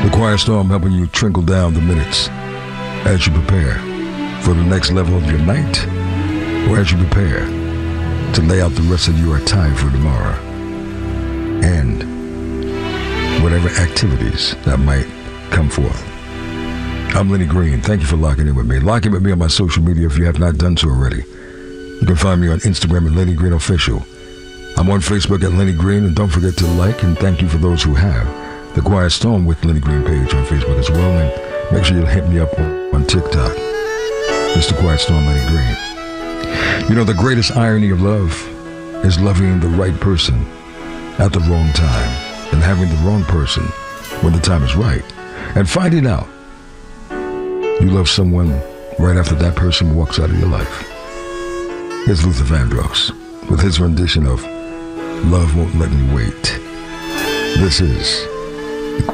The Quiet Storm helping you trickle down the minutes as you prepare for the next level of your night, or as you prepare to lay out the rest of your time for tomorrow, and whatever activities that might come forth. I'm Lenny Green. Thank you for locking in with me. Lock in with me on my social media if you have not done so already. You can find me on Instagram at Lenny Green Official. I'm on Facebook at Lenny Green, and don't forget to like and thank you for those who have the Quiet Storm with Lenny Green page on Facebook as well, and make sure you hit me up on TikTok. It's the Quiet Storm, Lenny Green. You know, the greatest irony of love is loving the right person at the wrong time and having the wrong person when the time is right, and finding out you love someone right after that person walks out of your life. Here's Luther Vandross with his rendition of Love Won't Let Me Wait. This is